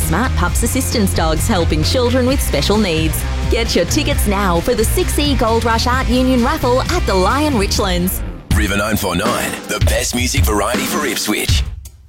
Smart Pups Assistance Dogs helping children with special needs. Get your tickets now for the 6E Gold Rush Art Union raffle at the Lion Richlands. River 949, the best music variety for Ipswich.